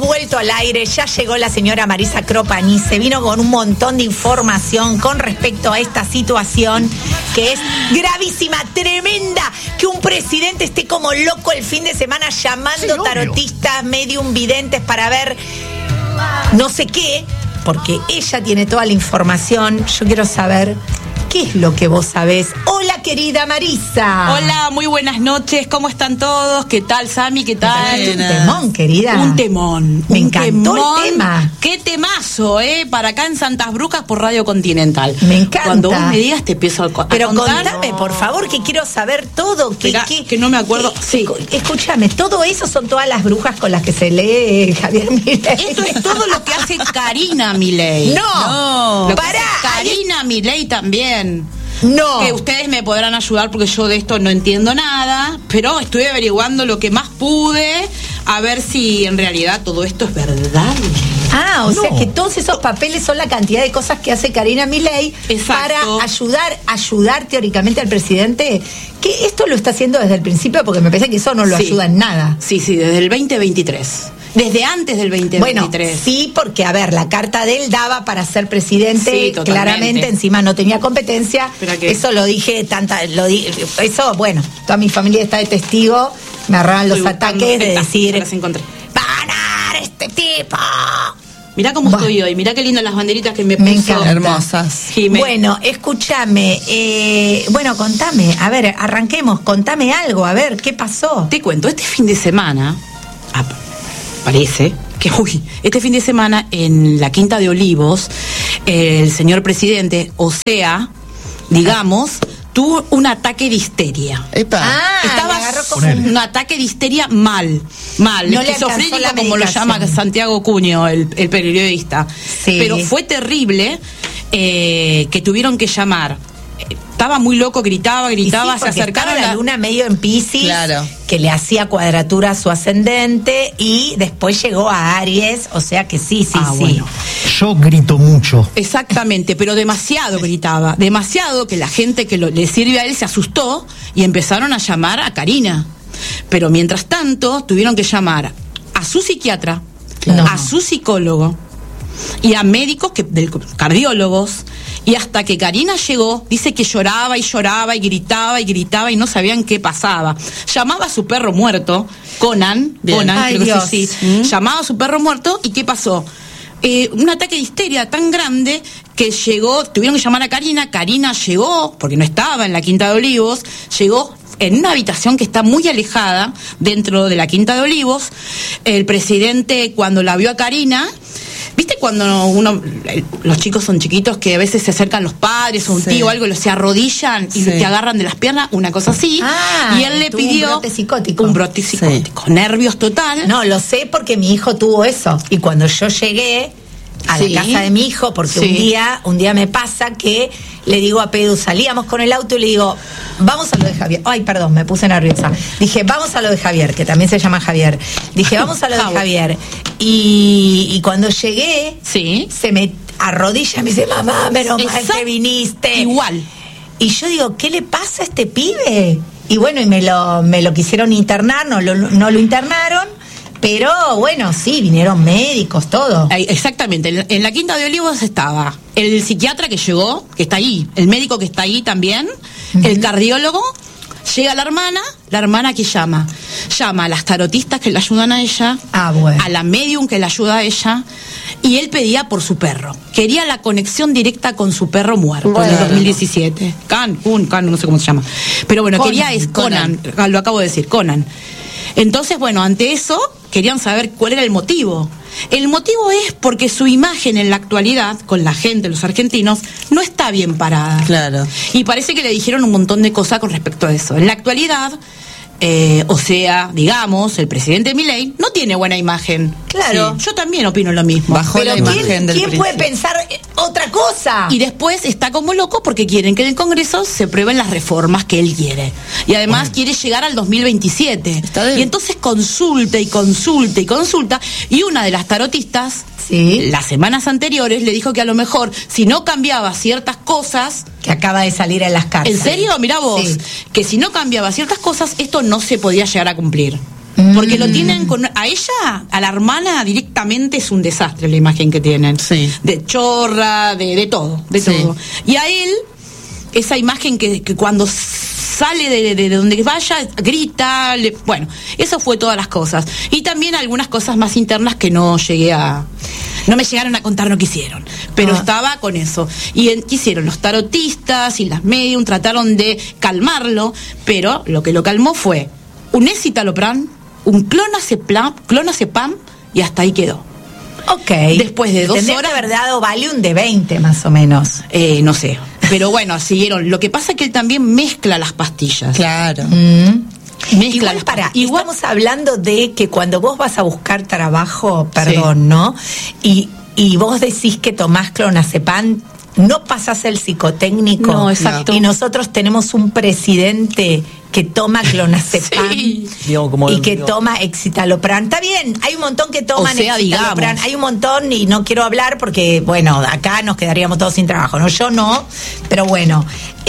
vuelto al aire, ya llegó la señora Marisa Cropani, se vino con un montón de información con respecto a esta situación que es gravísima, tremenda, que un presidente esté como loco el fin de semana llamando tarotistas, medium, videntes para ver no sé qué, porque ella tiene toda la información. Yo quiero saber qué es lo que vos sabés. Hola, querida Marisa. Hola, muy buenas noches. ¿Cómo están todos? ¿Qué tal, Sami? ¿Qué tal? Un temón, querida. Un temón. Me encantó el tema. Qué temazo, para acá en Santas Brujas por Radio Continental. Me encanta. Cuando vos me digas te empiezo a Pero contar. contame, por favor, que quiero saber todo. Que no me acuerdo. Sí. Escúchame, todo eso son todas las brujas con las que se lee Javier Milei. Esto es todo lo que hace Karina Milei. No, pará. Karina Milei también. No. Que ustedes me podrán ayudar porque yo de esto no entiendo nada, pero estuve averiguando lo que más pude a ver si en realidad todo esto es verdad. Ah, o sea que todos esos papeles son la cantidad de cosas que hace Karina Milei para ayudar teóricamente al presidente, que esto lo está haciendo desde el principio, porque me parece que eso no lo ayuda en nada. Sí, desde el 2023. Desde antes del 2023. Bueno, sí, porque, a ver, la carta de él daba para ser presidente, sí, claramente, encima no tenía competencia. Eso lo dije, eso, bueno, toda mi familia está de testigo, me agarraban los ataques de decir, ¡van a dar este tipo! Mirá cómo estoy hoy, mirá qué lindas las banderitas que me puso. Me encanta. Hermosas. Bueno, escúchame, contame, a ver, arranquemos, contame algo, a ver, ¿qué pasó? Te cuento, este fin de semana, parece que este fin de semana en la Quinta de Olivos, el señor presidente, tuvo un ataque de histeria. Estaba con un ataque de histeria mal, no esquizofrénico, como lo llama Santiago Cuño, el periodista. Sí. Pero fue terrible que tuvieron que llamar. Estaba muy loco, gritaba, se acercaron a la luna medio en Piscis, que le hacía cuadratura a su ascendente, y después llegó a Aries, o sea que sí. Bueno. Yo grito mucho. Exactamente, pero demasiado gritaba, demasiado que la gente que le sirve a él se asustó y empezaron a llamar a Karina. Pero mientras tanto tuvieron que llamar a su psiquiatra, a su psicólogo y a médicos, cardiólogos. Y hasta que Karina llegó, dice que lloraba y gritaba y no sabían qué pasaba. Llamaba a su perro muerto, Conan, Ay, creo Dios. que sí. Llamaba a su perro muerto, ¿y qué pasó? Un ataque de histeria tan grande que tuvieron que llamar a Karina. Karina llegó, porque no estaba en la Quinta de Olivos, llegó en una habitación que está muy alejada dentro de la Quinta de Olivos. El presidente, cuando la vio a Karina, ¿viste cuando los chicos son chiquitos que a veces se acercan los padres o un tío o algo, se arrodillan y te agarran de las piernas, una cosa así? Y él le pidió un brote psicótico. Nervios total. No, lo sé porque mi hijo tuvo eso. Y cuando yo llegué a la casa de mi hijo, porque un día me pasa que le digo a Pedro, salíamos con el auto y le digo, vamos a lo de Javier. Ay, perdón, me puse nerviosa. Dije, vamos a lo de Javier, que también se llama Javier. Dije, vamos a lo de Javier. Y cuando llegué, se me arrodilla y me dice, mamá, menos mal que viniste. Igual. Y yo digo, ¿qué le pasa a este pibe? Y bueno, y me lo quisieron internar, no lo internaron. Pero bueno, sí, vinieron médicos, todo. Exactamente, en la Quinta de Olivos estaba el psiquiatra que llegó, que está ahí, el médico que está ahí también, el cardiólogo, llega la hermana que llama a las tarotistas que le ayudan a ella, a la medium que le ayuda a ella, y él pedía por su perro, quería la conexión directa con su perro muerto en el 2017, Can, no sé cómo se llama, pero bueno, Conan, lo acabo de decir, Conan. Entonces, bueno, ante eso querían saber cuál era el motivo. El motivo es porque su imagen en la actualidad, con la gente, los argentinos, no está bien parada. Claro. Y parece que le dijeron un montón de cosas con respecto a eso. En la actualidad, digamos, el presidente Milei no tiene buena imagen. Claro. Sí, yo también opino lo mismo. Bajó la imagen del ¿quién puede pensar otra cosa? Y después está como loco porque quieren que en el Congreso se prueben las reformas que él quiere. Y además quiere llegar al 2027. Y entonces consulta. Y una de las tarotistas, las semanas anteriores, le dijo que a lo mejor, si no cambiaba ciertas cosas... Que acaba de salir en las cárceles. ¿En serio? Mirá vos. Que si no cambiaba ciertas cosas, esto no se podía llegar a cumplir. Porque lo tienen a ella, a la hermana directamente es un desastre la imagen que tienen. Sí. De chorra, de todo, todo. Y a él, esa imagen que cuando sale de donde vaya, grita, bueno, eso fue todas las cosas. Y también algunas cosas más internas que no me llegaron a contar, no quisieron, pero estaba con eso. Y quisieron los tarotistas y las medium, trataron de calmarlo, pero lo que lo calmó fue un escitalopram, un clonazepam, y hasta ahí quedó. Ok. Después de 2 horas... que haber dado Valium de 20, más o menos. No sé, pero bueno, siguieron. Lo que pasa es que él también mezcla las pastillas. Claro. Igual estamos hablando de que cuando vos vas a buscar trabajo, ¿no? Y vos decís que tomás clonazepam, no pasás el psicotécnico. No, exacto. Y nosotros tenemos un presidente que toma clonazepam y que toma escitalopram. Está bien, hay un montón que toman escitalopram, hay un montón y no quiero hablar porque, bueno, acá nos quedaríamos todos sin trabajo, ¿no? Yo no, pero bueno.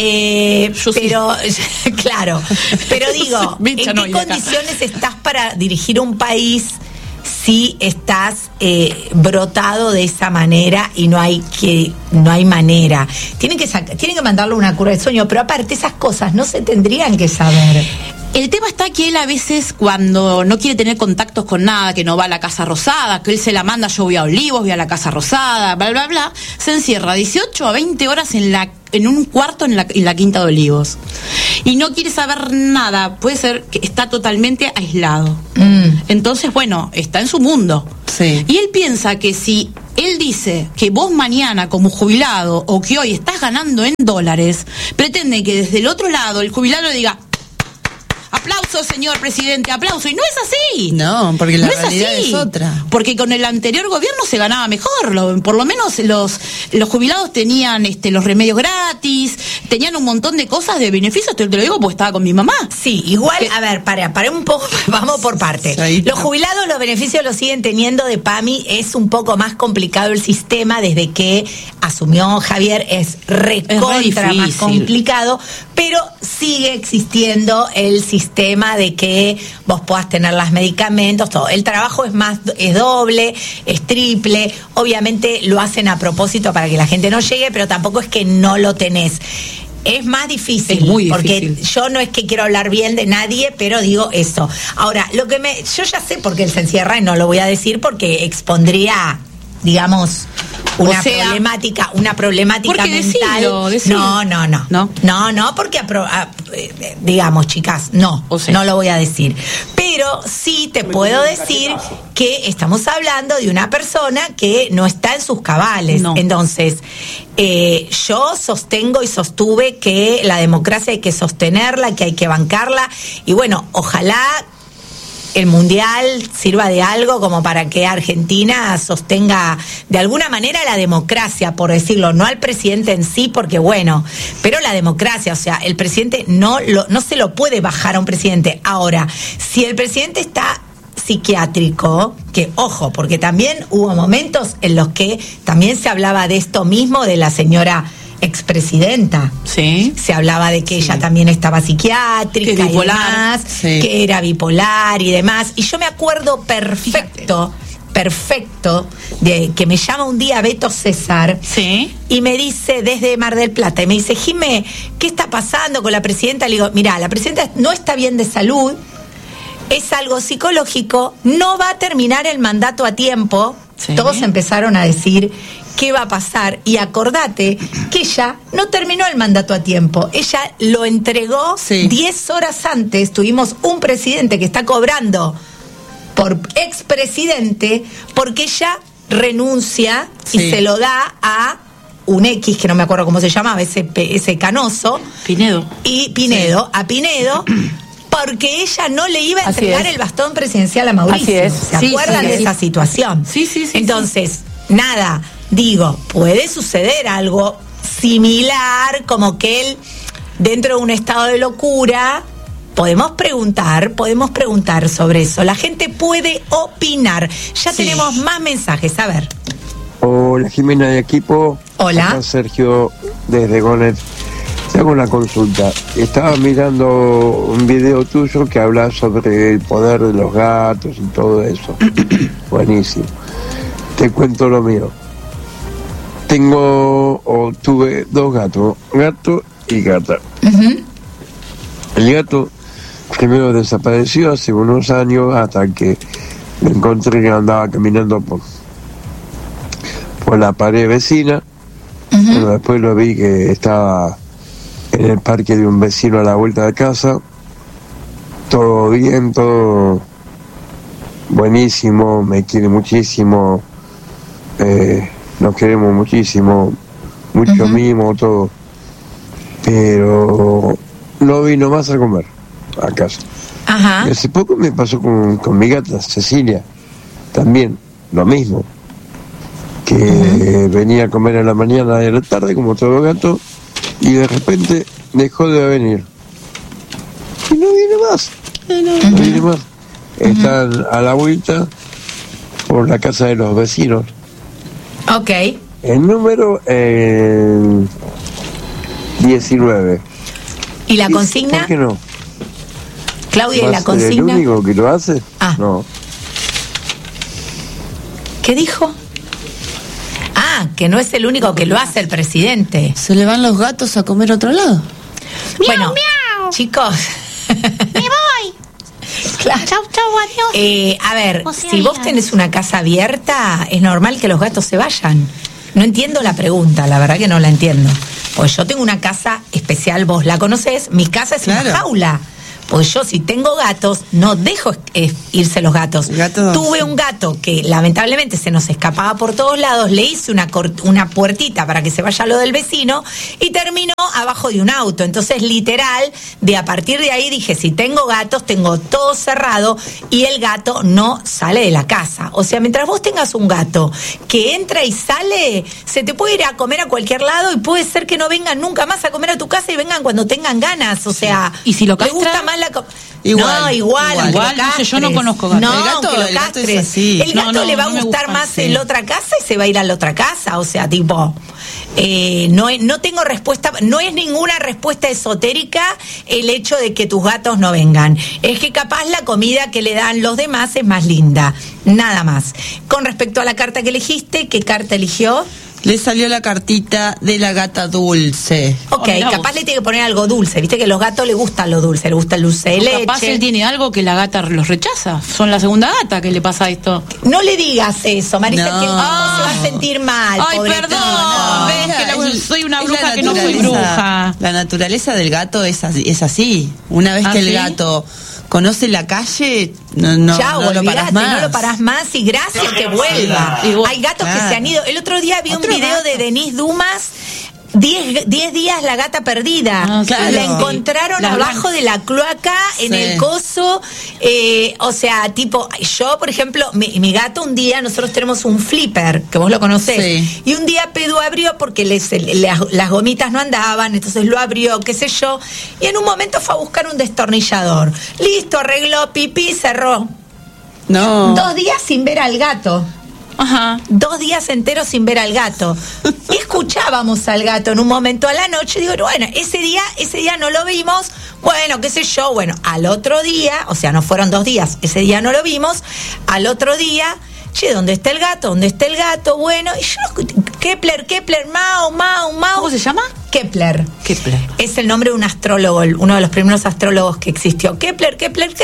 Pero, claro, pero digo, ¿en qué condiciones estás para dirigir un país si estás brotado de esa manera y no hay manera? Tienen que mandarle una cura de sueño, pero aparte esas cosas no se tendrían que saber. El tema está que él a veces, cuando no quiere tener contactos con nada, que no va a la Casa Rosada, que él se la manda, yo voy a Olivos, voy a la Casa Rosada, bla, bla, bla, se encierra 18 a 20 horas en un cuarto en la Quinta de Olivos. Y no quiere saber nada, puede ser que está totalmente aislado. Entonces, bueno, está en su mundo. Sí. Y él piensa que si él dice que vos mañana como jubilado o que hoy estás ganando en dólares, pretende que desde el otro lado el jubilado le diga: aplauso, señor presidente, aplauso. Y no es así. No, porque la realidad es otra. Porque con el anterior gobierno se ganaba mejor. Por lo menos los jubilados tenían los remedios gratis, tenían un montón de cosas de beneficios. Te lo digo porque estaba con mi mamá. Sí, igual, a ver, para un poco, vamos por parte. Los jubilados los beneficios los siguen teniendo de PAMI. Es un poco más complicado el sistema desde que asumió Javier. Es recontra más complicado, pero sigue existiendo el sistema de que vos puedas tener los medicamentos, todo. El trabajo es doble, es triple. Obviamente lo hacen a propósito para que la gente no llegue, pero tampoco es que no lo tenés. Es más difícil, porque yo no es que quiero hablar bien de nadie, pero digo eso. Ahora, yo ya sé por qué él se encierra y no lo voy a decir porque expondría, digamos, una problemática mental. Decilo. No, porque digamos, chicas, no lo voy a decir. Pero sí te puedo decir que estamos hablando de una persona que no está en sus cabales. No. Entonces, yo sostengo y sostuve que la democracia hay que sostenerla, que hay que bancarla, y bueno, ojalá el Mundial sirva de algo como para que Argentina sostenga de alguna manera la democracia, por decirlo, no al presidente en sí, porque bueno, pero la democracia, o sea, el presidente no se lo puede bajar a un presidente. Ahora, si el presidente está psiquiátrico, que ojo, porque también hubo momentos en los que también se hablaba de esto mismo de la señora expresidenta. Sí. Se hablaba de que ella también estaba psiquiátrica y demás, que era bipolar y demás. Y yo me acuerdo perfecto de que me llama un día Beto César y me dice desde Mar del Plata, y me dice: Jimé, ¿qué está pasando con la presidenta? Le digo: mirá, la presidenta no está bien de salud, es algo psicológico, no va a terminar el mandato a tiempo. Todos empezaron a decir: ¿qué va a pasar? Y acordate que ella no terminó el mandato a tiempo. Ella lo entregó 10 horas antes. Tuvimos un presidente que está cobrando por expresidente porque ella renuncia y se lo da a un X, que no me acuerdo cómo se llamaba, ese canoso. Pinedo. Y Pinedo, a Pinedo, porque ella no le iba a entregar el bastón presidencial a Mauricio. ¿Se acuerdan de esa situación? Sí. Entonces, nada, digo, puede suceder algo similar, como que él, dentro de un estado de locura, podemos preguntar sobre eso. La gente puede opinar. Ya tenemos más mensajes, a ver. Hola, Jimena de equipo. Hola. Acá Sergio desde Gonet. Te hago una consulta. Estaba mirando un video tuyo que habla sobre el poder de los gatos y todo eso. Buenísimo. Te cuento lo mío. Tuve 2 gatos, gato y gata. El gato primero desapareció hace unos años hasta que me encontré que andaba caminando por la pared vecina. Pero después lo vi que estaba en el parque de un vecino a la vuelta de casa. Todo bien, todo buenísimo, me quiere muchísimo, nos queremos muchísimo, mucho mimo, todo. Pero no vino más a comer a casa. Ajá. Y hace poco me pasó con mi gata, Cecilia, también, lo mismo. Que venía a comer a la mañana y a la tarde, como todo gato, y de repente dejó de venir. Y no viene más. No viene más. Están a la vuelta por la casa de los vecinos. Ok. El número 19. ¿Y la consigna? ¿Por qué no? Claudia, ¿y la ¿Va a ser consigna? el único que lo hace? Ah. No. ¿Qué dijo? Ah, que no es el único que lo hace el presidente. Se le van los gatos a comer a otro lado. Bueno, chicos. ¡Me voy! Claro. Chau, adiós. A ver, O sea, si vos ya. tenés una casa abierta, es normal que los gatos se vayan. No entiendo la pregunta, la verdad que no la entiendo. Pues yo tengo una casa especial, vos la conocés, mi casa es Claro. una jaula. Pues yo si tengo gatos, no dejo irse los gatos. Gatos. Tuve un gato que lamentablemente se nos escapaba por todos lados, le hice una puertita para que se vaya lo del vecino y terminó abajo de un auto. Entonces literal, a partir de ahí dije, si tengo gatos, tengo todo cerrado y el gato no sale de la casa. O sea, mientras vos tengas un gato que entra y sale, se te puede ir a comer a cualquier lado y puede ser que no vengan nunca más a comer a tu casa y vengan cuando tengan ganas. O sea, ¿Y si lo le castran? gusta más Igual, no, igual, aunque igual, lo no sé, yo no castres. conozco gato. No, El gato- aunque lo el gato es castres. así. El gato No, le va a no me gustar gusta, más sí. en la otra casa y se va a ir a la otra casa. O sea, tipo, no tengo respuesta, no es ninguna respuesta esotérica el hecho de que tus gatos no vengan. Es que capaz la comida que le dan los demás es más linda. Nada más. Con respecto a la carta que elegiste, ¿qué carta eligió? Le salió la cartita de la gata dulce. Ok, mirá capaz vos. le tiene que poner algo dulce. Viste que a los gatos les gusta lo dulce, le gusta el dulce de leche. Capaz él tiene algo que la gata los rechaza. Son la segunda gata que le pasa esto. No le digas eso, Marisa, No. que no se va a sentir mal. Ay, pobrecito. perdón. Ves que soy una es bruja la que no soy naturaleza. bruja. La naturaleza del gato es así. Una vez ¿Ah, que el sí? gato conoce la calle, no Chao, lo olvídate, paras más. no lo parás más y gracias que vuelva. Sí, igual, Hay gatos que claro. se han ido. El otro día vi un Otro video gato. de Denise Dumas. 10 días la gata perdida. Ah, claro. La encontraron La abajo de la cloaca en Sí. el coso. O sea, tipo, yo, por ejemplo, mi gato un día, nosotros tenemos un flipper, que vos lo conocés. Sí. Y un día Pedro abrió porque las gomitas no andaban, entonces lo abrió, qué sé yo. Y en un momento fue a buscar un destornillador. Listo, arregló, pipí, cerró. No. 2 días sin ver al gato. Ajá. 2 días enteros sin ver al gato. Y escuchábamos al gato en un momento a la noche. Digo, bueno, ese día no lo vimos. Bueno, qué sé yo. Bueno, al otro día, o sea, no fueron 2 días. Ese día no lo vimos. Al otro día, che, ¿dónde está el gato? ¿Dónde está el gato? Bueno, y yo, Kepler, Mau. ¿Cómo se llama? Kepler. Kepler. Es el nombre de un astrólogo, uno de los primeros astrólogos que existió. Kepler.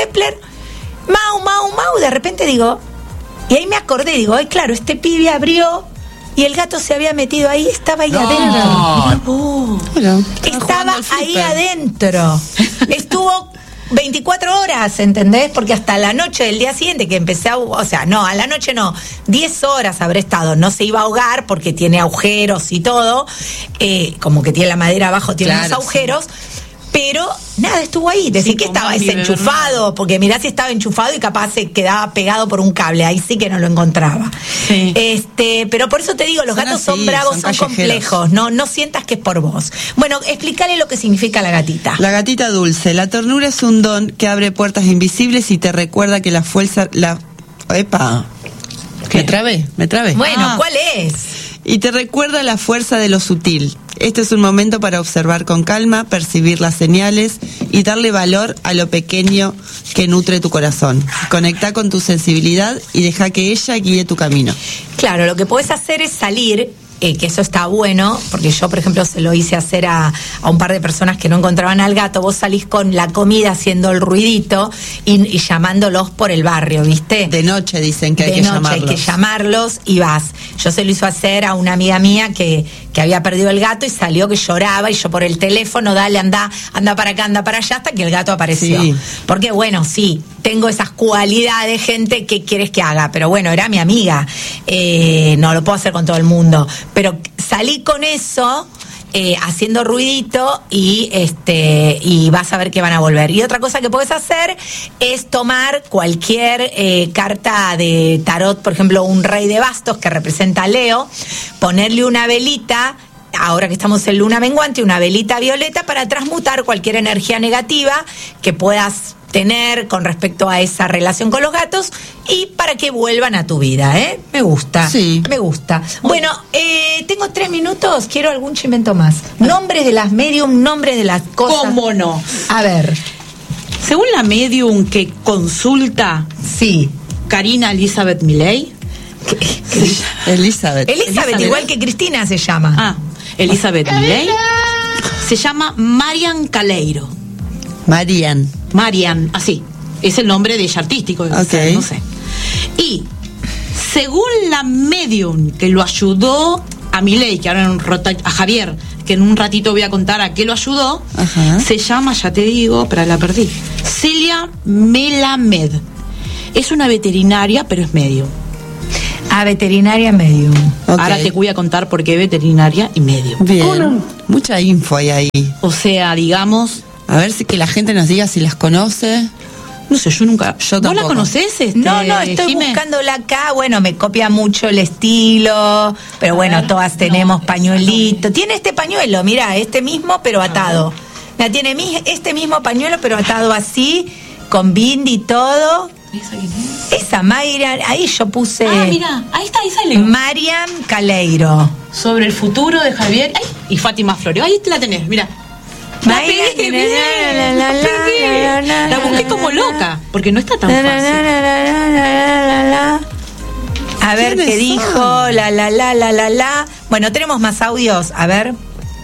Mau. De repente digo, y ahí me acordé, digo, ay, claro, este pibe abrió y el gato se había metido ahí, estaba ahí adentro. Bueno, Estaba ahí adentro. Estuvo 24 horas, ¿entendés? Porque hasta la noche del día siguiente que empecé a... O sea, no, a la noche no. 10 horas habré estado. No se iba a ahogar porque tiene agujeros y todo. Como que tiene la madera abajo, tiene Claro, unos agujeros. Pero nada, estuvo ahí. Decir Sí, que como estaba Andy desenchufado, porque mirá si estaba enchufado y capaz se quedaba pegado por un cable. Ahí sí que no lo encontraba. Sí. Pero por eso te digo, los Son gatos son así, bravos, son son callejeros. complejos. No sientas que es por vos. Bueno, explícale lo que significa la gatita. La gatita dulce. La ternura es un don que abre puertas invisibles y te recuerda que la fuerza... ¡Epa! ¿Qué? Me trabé. Bueno, Ah. ¿cuál es? Y te recuerda la fuerza de lo sutil. Este es un momento para observar con calma, percibir las señales y darle valor a lo pequeño que nutre tu corazón. Conecta con tu sensibilidad y deja que ella guíe tu camino. Claro, lo que podés hacer es salir, que eso está bueno, porque yo, por ejemplo, se lo hice hacer a un par de personas que no encontraban al gato. Vos salís con la comida haciendo el ruidito y llamándolos por el barrio, ¿viste? De noche dicen que hay que llamarlos. Hay que llamarlos y vas. Yo se lo hizo hacer a una amiga mía que había perdido el gato y salió que lloraba, y yo por el teléfono, dale, anda para acá, anda para allá, hasta que el gato apareció. Sí. Porque bueno, sí, tengo esas cualidades, gente, que quieres que haga, pero bueno, era mi amiga, no lo puedo hacer con todo el mundo, pero salí con eso, haciendo ruidito y vas a ver que van a volver. Y otra cosa que puedes hacer es tomar cualquier carta de tarot, por ejemplo, un rey de bastos que representa a Leo, ponerle una velita, ahora que estamos en luna menguante, una velita violeta para transmutar cualquier energía negativa que puedas tener con respecto a esa relación con los gatos y para que vuelvan a tu vida, ¿eh? Me gusta, sí. Me gusta. Bueno, tengo 3 minutos, quiero algún chimento más. Nombres de las medium, nombres de las cosas. ¿Cómo no? A ver. Según la medium que consulta, sí, Karina Elizabeth Milei. Elizabeth, igual que Cristina se llama. Ah, Elizabeth Milei. Se llama Marian Caleiro. Marian, así. Es el nombre de ella artístico, okay. No sé. Y según la medium que lo ayudó a Milei, que ahora a Javier, que en un ratito voy a contar a qué lo ayudó, ajá, se llama, ya te digo, pero la perdí, Celia Melamed. Es una veterinaria, pero es medium. Ah, veterinaria medium. Okay. Ahora te voy a contar por qué veterinaria y medium. Bien. Mucha info hay ahí. O sea, digamos... A ver si que la gente nos diga si las conoce. No sé, yo nunca... Yo ¿Vos tampoco. la conocés? No, estoy buscándola acá. Bueno, me copia mucho el estilo, pero bueno, todas tenemos pañuelito. Tiene este pañuelo, mira, este mismo, pero atado. Mira, tiene este mismo pañuelo, pero atado así, con bindi y todo. Esa Marian, ahí yo puse... Ah, mira, ahí está, sale. Marian Caleiro. Sobre el futuro de Javier. Ay, y Fátima Florio. Ahí te la tenés, mira. La busqué como loca, porque no está tan fácil. A ver qué dijo, la. Bueno, tenemos más audios, a ver.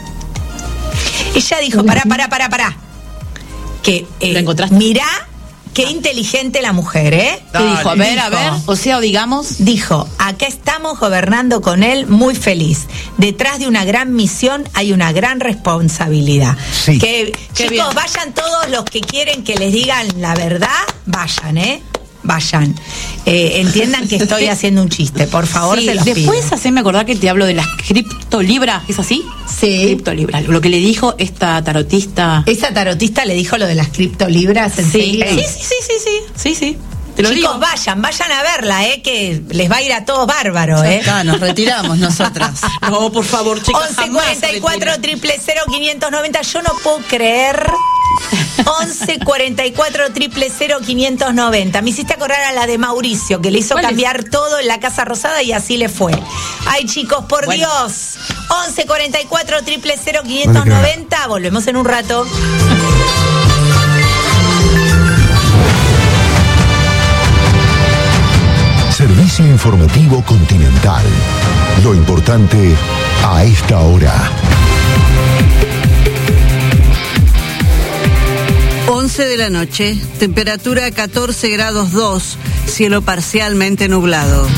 Ella dijo, pará. Que ¿la encontraste? Mirá qué inteligente la mujer, ¿eh? ¿Qué dijo? A ver. O sea, digamos... Dijo, acá estamos gobernando con él muy feliz. Detrás de una gran misión hay una gran responsabilidad. Sí. Chicos, bien. Vayan todos los que quieren que les digan la verdad, vayan, vayan. Entiendan que estoy haciendo un chiste, por favor, sí, se los pido. Después haceme acordar que te hablo de las criptolibras, ¿es así? Sí. Criptolibras, lo que le dijo esta tarotista. ¿Esa tarotista le dijo lo de las criptolibras? ¿En serio? Sí. Te lo Chicos, digo. vayan a verla, que les va a ir a todos bárbaro, Acá nos retiramos nosotras. No, por favor, chicos. 11 44 000 590. Yo no puedo creer. 11 44 000 590. Me hiciste acordar a la de Mauricio, que le hizo cambiar todo en la Casa Rosada y así le fue. Ay, chicos, por Dios. 11 44 000 590. Volvemos en un rato. Servicio informativo Continental. Lo importante a esta hora. 11 de la noche, temperatura 14 grados 2, cielo parcialmente nublado.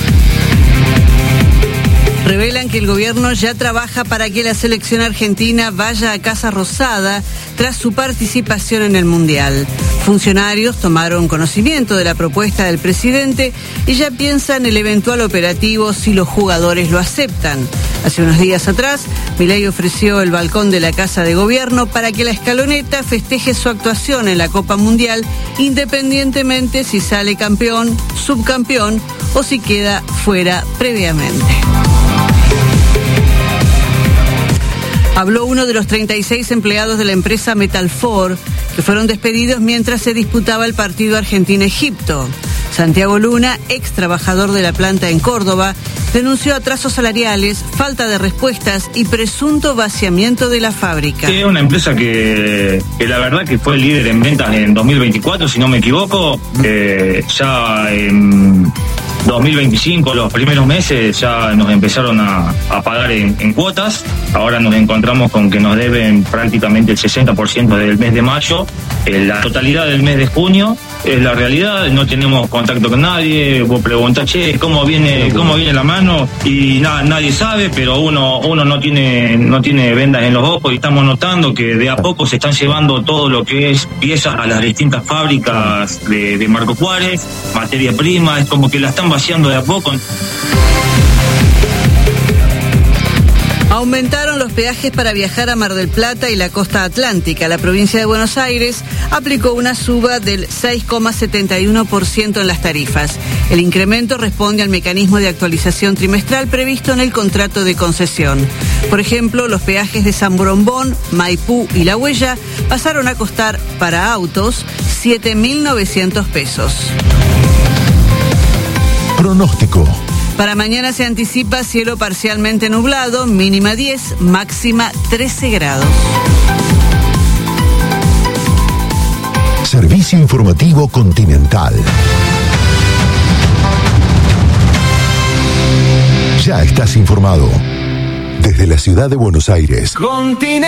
Revelan que el gobierno ya trabaja para que la selección argentina vaya a Casa Rosada tras su participación en el Mundial. Funcionarios tomaron conocimiento de la propuesta del presidente y ya piensan el eventual operativo si los jugadores lo aceptan. Hace unos días atrás, Milei ofreció el balcón de la Casa de Gobierno para que la escaloneta festeje su actuación en la Copa Mundial, independientemente si sale campeón, subcampeón o si queda fuera previamente. Habló uno de los 36 empleados de la empresa Metalfor, que fueron despedidos mientras se disputaba el partido Argentina-Egipto. Santiago Luna, ex trabajador de la planta en Córdoba, denunció atrasos salariales, falta de respuestas y presunto vaciamiento de la fábrica. Es una empresa que la verdad que fue líder en ventas en 2024, si no me equivoco. Ya en 2025, los primeros meses, ya nos empezaron a pagar en cuotas. Ahora nos encontramos con que nos deben prácticamente el 60% del mes de mayo, la totalidad del mes de junio. Es la realidad, no tenemos contacto con nadie. Vos preguntás, che, ¿cómo viene la mano? Y nadie sabe, pero uno no tiene vendas en los ojos, y estamos notando que de a poco se están llevando todo lo que es piezas a las distintas fábricas de Marco Juárez, materia prima, es como que la están vaciando de a poco. Aumentaron los peajes para viajar a Mar del Plata y la costa atlántica. La provincia de Buenos Aires aplicó una suba del 6,71% en las tarifas. El incremento responde al mecanismo de actualización trimestral previsto en el contrato de concesión. Por ejemplo, los peajes de San Borombón, Maipú y La Huella pasaron a costar para autos 7.900 pesos. Pronóstico. Para mañana se anticipa cielo parcialmente nublado, mínima 10, máxima 13 grados. Servicio Informativo Continental. Ya estás informado. Desde la ciudad de Buenos Aires.